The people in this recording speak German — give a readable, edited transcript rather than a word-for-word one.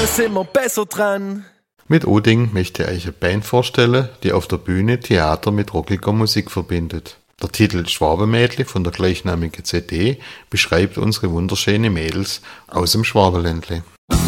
zusammen sind wir besser dran. Mit Oding möchte ich euch eine Band vorstellen, die auf der Bühne Theater mit rockiger Musik verbindet. Der Titel Schwabenmädli von der gleichnamigen CD beschreibt unsere wunderschönen Mädels aus dem Schwabenländle.